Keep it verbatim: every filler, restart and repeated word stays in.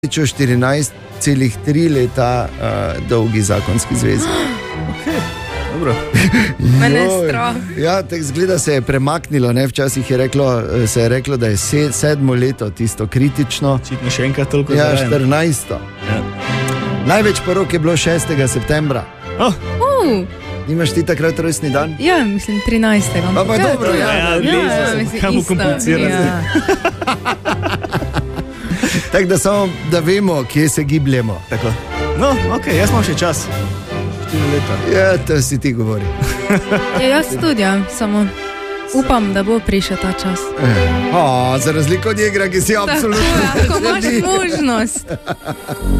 štirinajst celih tri leta uh, dolgi zakonski zvezi. Okay, dobro. Mene je strah. Ja, tako zgleda, se je premaknilo, ne? Včasih je reklo, se je reklo, da je se, sedmo leto tisto kritično. Očitno še enkrat toliko Ja, zraven. štirinajsto. Ja. Največ porok je bilo šestega septembra. Oh, Uh, Nimaš ti takrat rojstni dan? ja, mislim trinajstega. Pa pa dobro, ja. ja, Ja, ja, mislim, kaj mu isto, komplicirati? ja. Tako da samo, da vemo, kje se gibljemo. Tako. No, ok, jaz imam še čas. Štiri leta. Ja, to si ti govori. Ja, jaz tudi, ja, samo upam, da bo prišel ta čas. O, za razliko od njega, ki si absolutno Ko imaš možnost.